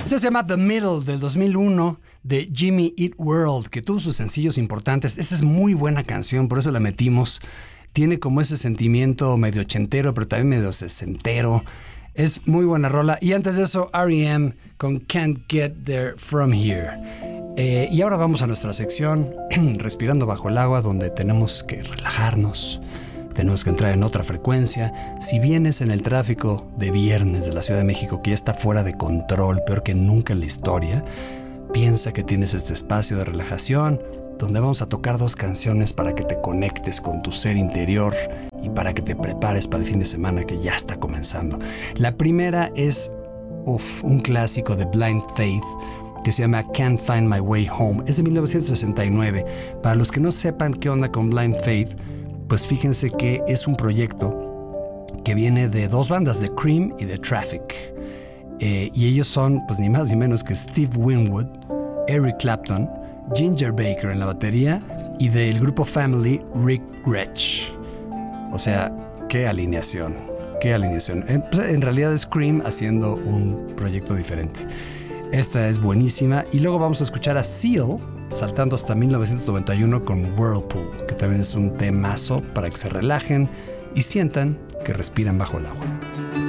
Este se llama The Middle del 2001 de Jimmy Eat World, que tuvo sus sencillos importantes. Esta es muy buena canción, por eso la metimos. Tiene como ese sentimiento medio ochentero, pero también medio sesentero. Es muy buena rola. Y antes de eso, R.E.M. con Can't Get There From Here. Y ahora vamos a nuestra sección Respirando Bajo el Agua, donde tenemos que relajarnos. Tenemos que entrar en otra frecuencia. Si vienes en el tráfico de viernes de la Ciudad de México, que ya está fuera de control, peor que nunca en la historia, piensa que tienes este espacio de relajación, donde vamos a tocar 2 canciones para que te conectes con tu ser interior y para que te prepares para el fin de semana que ya está comenzando. La primera es un clásico de Blind Faith que se llama Can't Find My Way Home. Es de 1969. Para los que no sepan qué onda con Blind Faith, pues fíjense que es un proyecto que viene de 2 bandas, de Cream y de Traffic. Y ellos son, pues ni más ni menos que Steve Winwood, Eric Clapton, Ginger Baker en la batería y del grupo Family, Rick Gretsch. O sea, qué alineación. En realidad es Cream haciendo un proyecto diferente. Esta es buenísima. Y luego vamos a escuchar a Seal saltando hasta 1991 con Whirlpool, que también es un temazo para que se relajen y sientan que respiran bajo el agua.